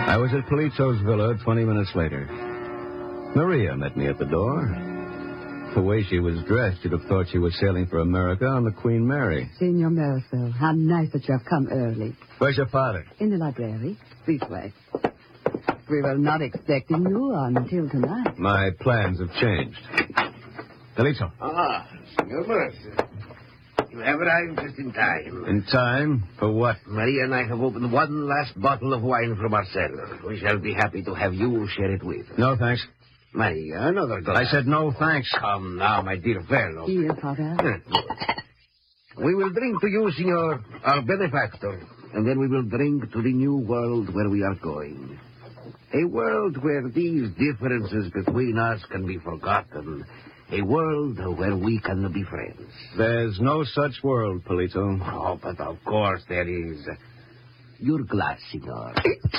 I was at Polizzo's villa 20 minutes later. Maria met me at the door. The way she was dressed, you'd have thought she was sailing for America on the Queen Mary. Signor Mercer, how nice that you have come early. Where's your father? In the library. This way. We were not expecting you until tonight. My plans have changed. Polizzo. Ah, Signor Mercer. You have arrived just in time. In time? For what? Maria and I have opened one last bottle of wine from our cellar. We shall be happy to have you share it with us. No, thanks. Maria, another glass. I said no, thanks. Come now, my dear fellow. Here, Father. We will drink to you, Signor, our benefactor, and then we will drink to the new world where we are going. A world where these differences between us can be forgotten. A world where we can be friends. There's no such world, Polizzo. Oh, but of course there is. Your glass, Signor.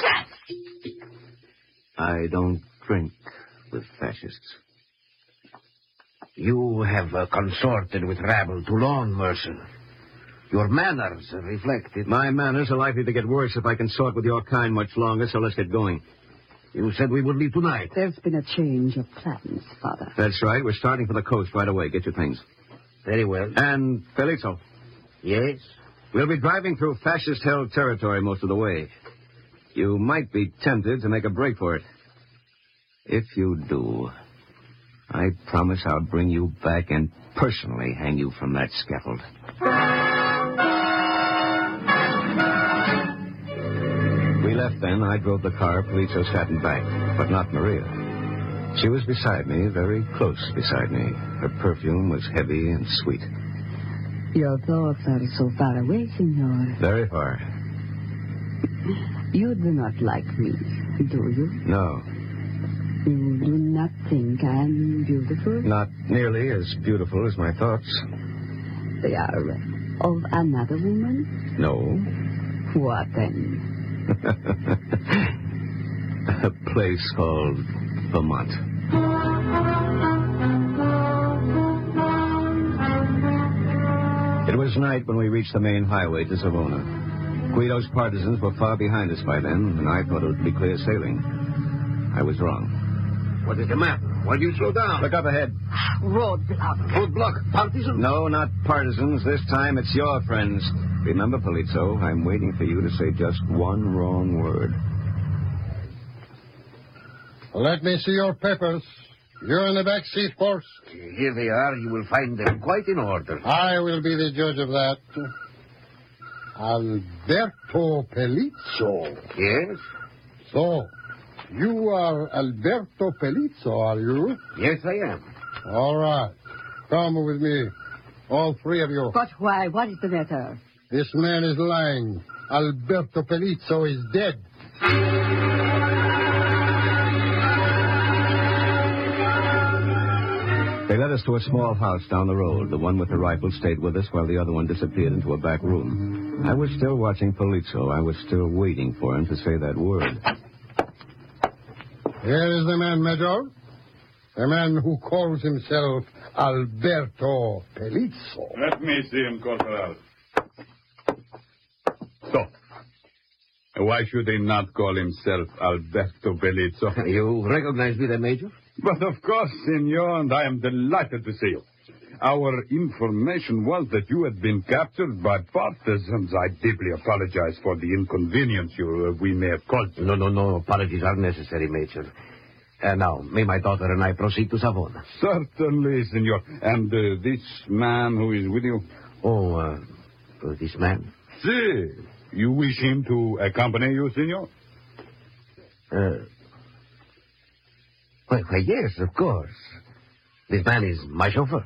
I don't drink with fascists. You have consorted with rabble too long, Mercer. Your manners reflect it. My manners are likely to get worse if I consort with your kind much longer, so let's get going. You said we would leave tonight. There's been a change of plans, Father. That's right. We're starting for the coast right away. Get your things. Very well. And, Polizzo. Yes? We'll be driving through fascist-held territory most of the way. You might be tempted to make a break for it. If you do, I promise I'll bring you back and personally hang you from that scaffold. We left then. I drove the car. Polizzo sat in back, but not Maria. She was beside me, very close beside me. Her perfume was heavy and sweet. Your thoughts are so far away, Signor. Very far. You do not like me, do you? No. You do not think I'm beautiful? Not nearly as beautiful as my thoughts. They are of another woman? No. What then? A place called Vermont. It was night when we reached the main highway to Savona. Guido's partisans were far behind us by then, and I thought it would be clear sailing. I was wrong. What is the matter? Why do you slow down? Look up ahead. Roadblock. Roadblock? Partisans? No, not partisans. This time it's your friends. Remember, Polizzo, I'm waiting for you to say just one wrong word. Let me see your papers. You're in the back seat, Force. Here they are. You will find them quite in order. I will be the judge of that. Alberto Pelizzo. Yes? So, you are Alberto Pelizzo, are you? Yes, I am. All right. Come with me. All three of you. But why? What is the matter? This man is lying. Alberto Pelizzo is dead. They led us to a small house down the road. The one with the rifle stayed with us while the other one disappeared into a back room. I was still watching Polizzo. I was still waiting for him to say that word. Here is the man, Major. The man who calls himself Alberto Pelizzo. Let me see him, Corporal. So, why should he not call himself Alberto Pelizzo? You recognize me, then, Major? But of course, Senor, and I am delighted to see you. Our information was that you had been captured by partisans. I deeply apologize for the inconvenience we may have caused. No. Apologies are necessary, Major. Now, may my daughter and I proceed to Savona? Certainly, Senor. And this man who is with you? This man? See, you wish him to accompany you, Senor? Why, yes, of course. This man is my chauffeur.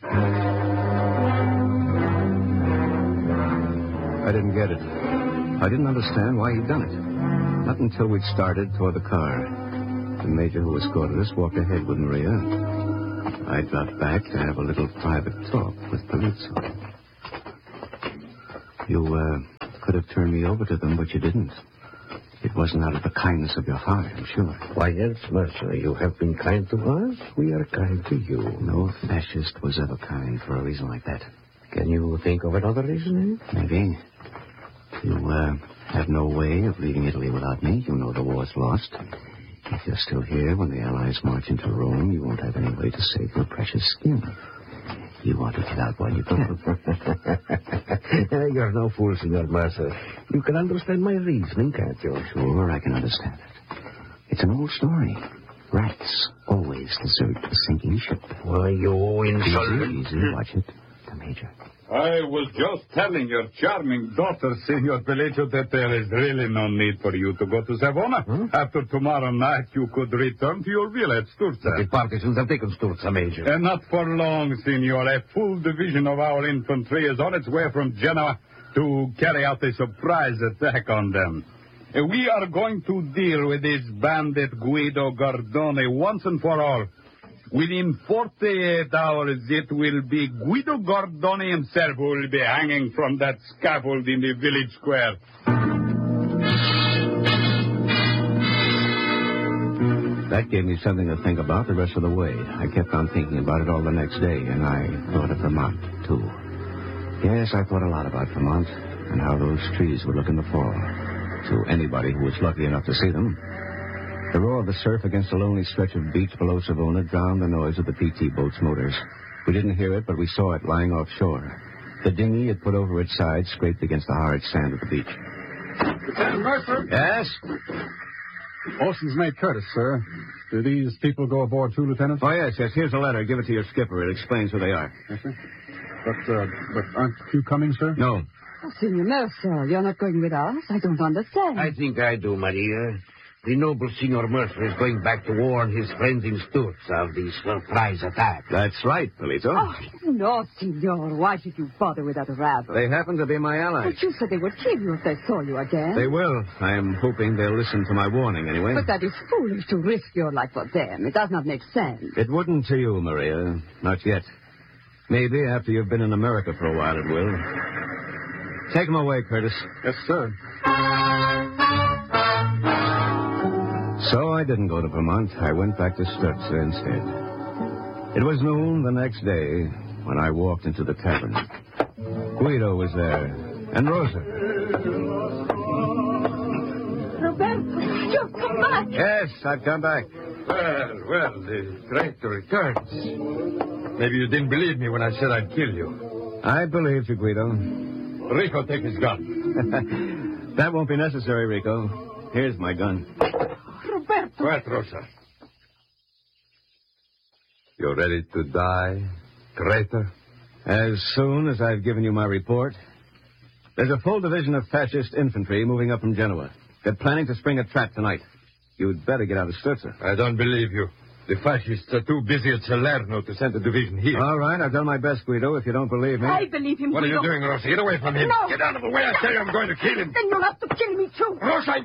I didn't get it. I didn't understand why he'd done it. Not until we'd started toward the car. The major who escorted us walked ahead with Maria. I dropped back to have a little private talk with Polizzo. You could have turned me over to them, but you didn't. It wasn't out of the kindness of your heart, I'm sure. Why, yes, Mercer, you have been kind to us. We are kind to you. No fascist was ever kind for a reason like that. Can you think of another reason? Maybe. You have no way of leaving Italy without me. You know the war's lost. If you're still here when the Allies march into Rome, you won't have any way to save your precious skin. You want to get out while you can. You're no fool, Senor Mercer. You can understand my reasoning, can't you? Sure, I can understand it. It's an old story. Rats always desert a sinking ship. Why, you insolent... Easy, watch it. The Major. I was just telling your charming daughter, Senor Pelliccio, that there is really no need for you to go to Savona. After tomorrow night, you could return to your villa at Sturza. The partisans have taken Sturza, Major. And not for long, Senor. A full division of our infantry is on its way from Genoa to carry out a surprise attack on them. We are going to deal with this bandit Guido Gardone once and for all. Within 48 hours, it will be Guido Gardone himself who will be hanging from that scaffold in the village square. That gave me something to think about the rest of the way. I kept on thinking about it all the next day, and I thought of Vermont, too. Yes, I thought a lot about Vermont and how those trees would look in the fall. To anybody who was lucky enough to see them. The roar of the surf against a lonely stretch of beach below Savona drowned the noise of the PT boat's motors. We didn't hear it, but we saw it lying offshore. The dinghy it put over its side scraped against the hard sand of the beach. Lieutenant Mercer? Yes? Olson's mate Curtis, sir. Do these people go aboard too, Lieutenant? Oh, yes. Here's a letter. Give it to your skipper. It explains who they are. Yes, sir. But aren't you coming, sir? No. Oh, Senor Mercer, you're not going with us? I don't understand. I think I do, Maria. The noble Senor Mercer is going back to warn his friends in Sturza of the surprise attack. That's right, Polito. Oh, no, Senor. Why should you bother with that rabble? They happen to be my allies. But you said they would kill you if they saw you again. They will. I am hoping they'll listen to my warning anyway. But that is foolish to risk your life for them. It does not make sense. It wouldn't to you, Maria. Not yet. Maybe after you've been in America for a while it will. Take them away, Curtis. Yes, sir. So I didn't go to Vermont. I went back to Sturza instead. It was noon the next day when I walked into the tavern. Guido was there, and Rosa. Roberto, you've come back. Yes, I've come back. Well, the traitor returns. Maybe you didn't believe me when I said I'd kill you. I believed you, Guido. Rico, take his gun. That won't be necessary, Rico. Here's my gun. Roberto. Quiet, Rosa. You ready to die, traitor? As soon as I've given you my report. There's a full division of fascist infantry moving up from Genoa. They're planning to spring a trap tonight. You'd better get out of Sturza. I don't believe you. The fascists are too busy at Salerno to send a division here. All right, I've done my best, Guido, if you don't believe me. I believe him, What are Guido. you doing, Rosa? Get away from him. No. Get out of the way. I tell you I'm going to kill him. Then you'll have to kill me, too. Rosa!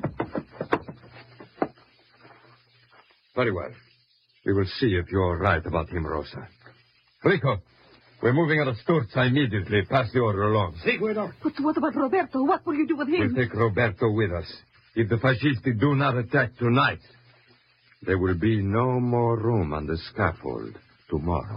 Very well. We will see if you're right about him, Rosa. Rico, we're moving out of Sturza immediately. Pass the order along. See, Guido? But what about Roberto? What will you do with him? We'll take Roberto with us. If the fascisti do not attack tonight, there will be no more room on the scaffold tomorrow.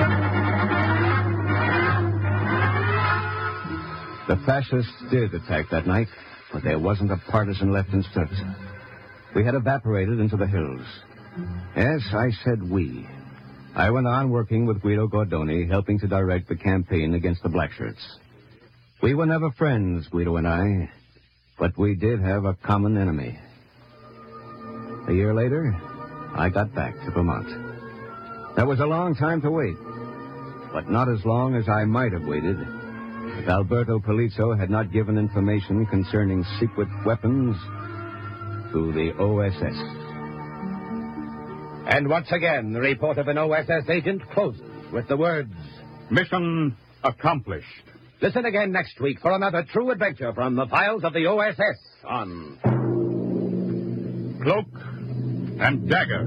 The fascists did attack that night, but there wasn't a partisan left in Sturza. We had evaporated into the hills. Yes, I said we. I went on working with Guido Gardone, helping to direct the campaign against the Blackshirts. We were never friends, Guido and I, but we did have a common enemy. A year later, I got back to Vermont. That was a long time to wait, but not as long as I might have waited if Alberto Polizzo had not given information concerning secret weapons to the OSS. And once again, the report of an OSS agent closes with the words, Mission accomplished. listen again next week for another true adventure from the files of the OSS on Cloak and Dagger.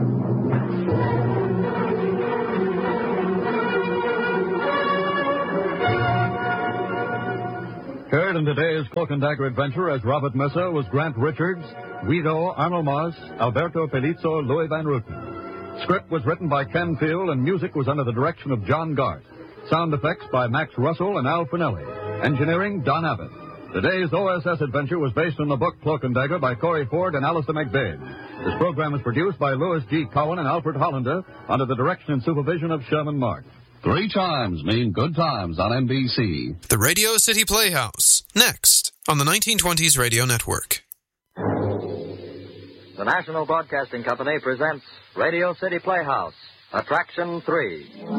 Heard in today's Cloak and Dagger adventure as Robert Messer was Grant Richards, Guido, Arnold Moss, Alberto Pelizzo, Louis Van Ruten. Script was written by Ken Field and music was under the direction of John Gart. Sound effects by Max Russell and Al Finelli. Engineering, Don Abbott. Today's OSS adventure was based on the book Cloak and Dagger by Corey Ford and Alistair McBain. This program is produced by Louis G. Cowan and Alfred Hollander under the direction and supervision of Sherman Mark. 3 chimes mean good times on NBC. The Radio City Playhouse, next on the 1920s Radio Network. The National Broadcasting Company presents Radio City Playhouse, Attraction 3.